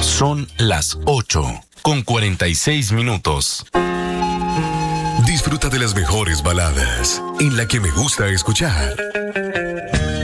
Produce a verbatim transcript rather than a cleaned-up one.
Son las ocho con cuarenta y seis minutos. Disfruta de las mejores baladas en La Que Me Gusta Escuchar.